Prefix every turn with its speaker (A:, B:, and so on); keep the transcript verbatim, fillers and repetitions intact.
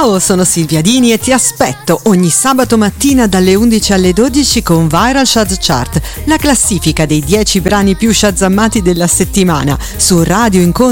A: Ciao, sono Silvia Dini e ti aspetto ogni sabato mattina dalle undici alle dodici con Viral Shaz Chart, la classifica dei dieci brani più shazammati della settimana su Radio Incontro